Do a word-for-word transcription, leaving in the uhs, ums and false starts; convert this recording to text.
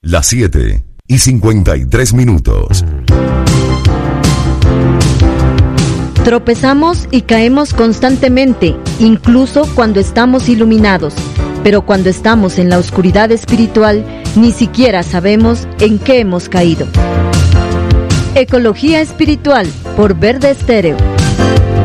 Las siete y cincuenta y tres minutos. Tropezamos y caemos constantemente, incluso cuando estamos iluminados. Pero cuando estamos en la oscuridad espiritual, ni siquiera sabemos en qué hemos caído. Ecología Espiritual, por Verde Estéreo.